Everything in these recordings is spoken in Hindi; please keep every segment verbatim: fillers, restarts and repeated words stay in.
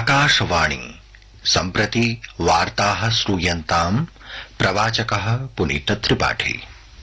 आकाशवाणी सम्प्रति वार्ताः श्रूयन्ताम् प्रवाचकः पुनीत त्रिपाठी।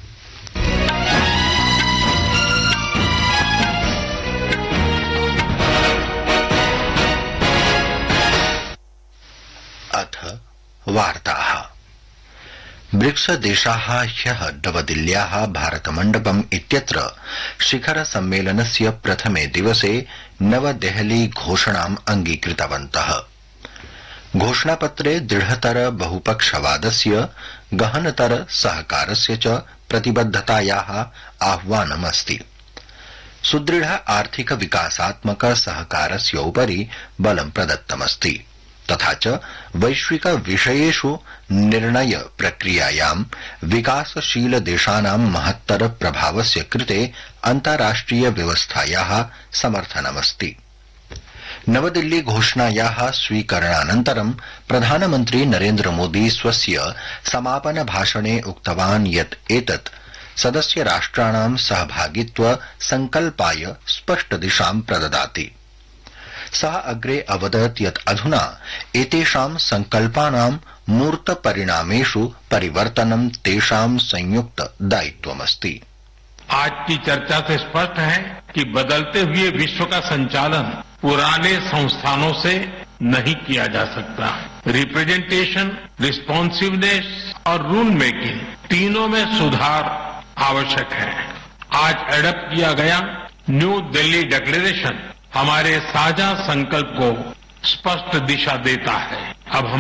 अथ वार्ताः। ब्रिक्स देशाः ह्यः नवदिल्ल्याः भारतमण्डपम् इत्यत्र शिखर सम्मेलनस्य प्रथमे दिवसे नवदेहली घोषणाम् अङ्गीकृतवन्तः। घोषणापत्रे दृढतर बहुपक्षवादस्य गहनतर सहकारस्य च प्रतिबद्धतायाः आह्वानमस्ति। सुदृढ आर्थिक विकासात्मक सहकारस्य उपरि बलं प्रदत्तमस्ति तथा च वैश्विक विषयेषु निर्णय प्रक्रियायां विकासशील देशानां महत्तर प्रभावस्य कृते अन्ताराष्ट्रिय व्यवस्थायाः समर्थनमस्ति। नवदिल्ली घोषणायाः स्वीकरणानन्तरं प्रधानमन्त्री नरेन्द्र मोदी स्वस्य समापन भाषणे उक्तवान् यत् एतत् सदस्य राष्ट्राणां सहभागित्व संकल्पाय स्पष्ट दिशां प्रददाति। सः अग्रे अवदत् यत् अधुना एतेषां संकल्पानां मूर्त परिणामेषु परिवर्तनं तेषां संयुक्त दायित्वमस्ति। आज की चर्चा से स्पष्ट है कि बदलते हुए विश्व का संचालन पुराने संस्थानों से नहीं किया जा सकता। रिप्रेजेंटेशन, रिस्पॉन्सिवनेस और रूल मेकिंग तीनों में सुधार आवश्यक है। आज एडप्ट किया गया न्यू दिल्ली डिक्लेरेशन हमारे साझा संकल्प को स्पष्ट दिशा देता है। अब हम